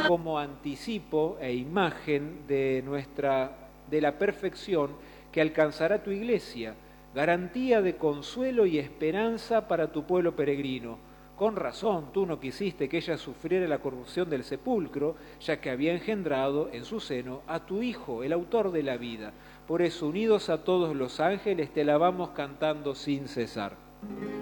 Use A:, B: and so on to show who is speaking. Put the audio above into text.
A: como anticipo e imagen de la perfección que alcanzará tu iglesia, garantía de consuelo y esperanza para tu pueblo peregrino. Con razón, tú no quisiste que ella sufriera la corrupción del sepulcro, ya que había engendrado en su seno a tu Hijo, el autor de la vida. Por eso, unidos a todos los ángeles, te alabamos cantando sin cesar.